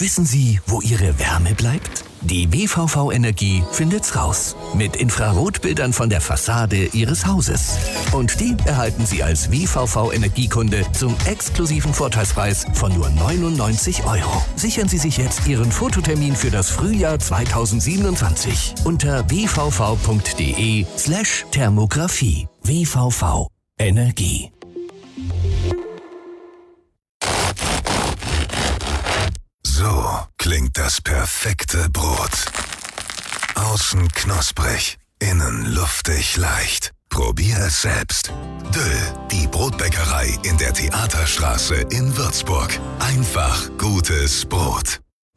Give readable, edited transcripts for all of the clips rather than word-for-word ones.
Wissen Sie, wo Ihre Wärme bleibt? Die WVV Energie findet's raus. Mit Infrarotbildern von der Fassade Ihres Hauses. Und die erhalten Sie als WVV Energiekunde zum exklusiven Vorteilspreis von nur 99 €. Sichern Sie sich jetzt Ihren Fototermin für das Frühjahr 2027 unter wvv.de/Thermografie. WVV Energie. So klingt das perfekte Brot. Außen knusprig, innen luftig leicht. Probier es selbst. Döll, die Brotbäckerei in der Theaterstraße in Würzburg. Einfach gutes Brot.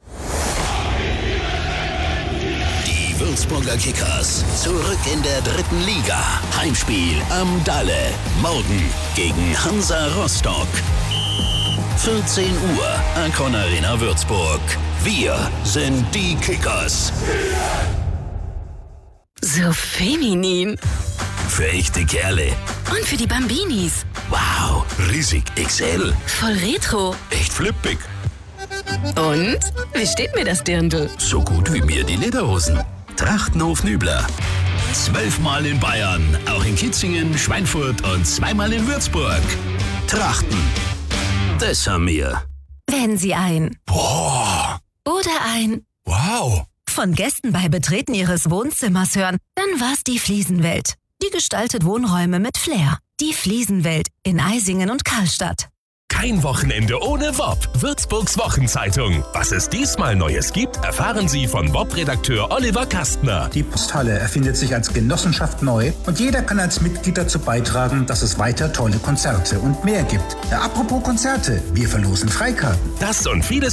Die Würzburger Kickers zurück in der 3. Liga. Heimspiel am Dalle. Morgen gegen Hansa Rostock. 14 Uhr, Akron Arena Würzburg. Wir sind die Kickers. So feminin. Für echte Kerle. Und für die Bambinis. Wow, riesig XL. Voll retro. Echt flippig. Und? Wie steht mir das Dirndl? So gut wie mir die Lederhosen. Trachtenhof Nübler. 12-mal in Bayern, auch in Kitzingen, Schweinfurt und 2-mal in Würzburg. Trachten. Das haben wir. Wenn Sie ein Boah, oder ein wow. von Gästen bei Betreten Ihres Wohnzimmers hören, dann war's die Fliesenwelt. Die gestaltet Wohnräume mit Flair. Die Fliesenwelt in Eisingen und Karlstadt. Kein Wochenende ohne WOP. Würzburgs Wochenzeitung. Was es diesmal Neues gibt, erfahren Sie von WOP-Redakteur Oliver Kastner. Die Posthalle erfindet sich als Genossenschaft neu und jeder kann als Mitglied dazu beitragen, dass es weiter tolle Konzerte und mehr gibt. Apropos Konzerte, wir verlosen Freikarten. Das und vieles